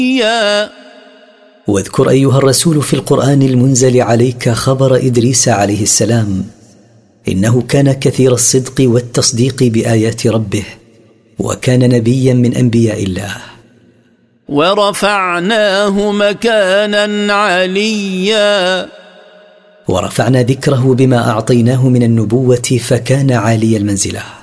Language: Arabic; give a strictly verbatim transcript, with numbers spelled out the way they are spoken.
واذكر أيها الرسول في القرآن المنزل عليك خبر إدريس عليه السلام، إنه كان كثير الصدق والتصديق بآيات ربه، وكان نبيا من أنبياء الله. ورفعناه مكانا عليا، ورفعنا ذكره بما أعطيناه من النبوة فكان عالي المنزلة.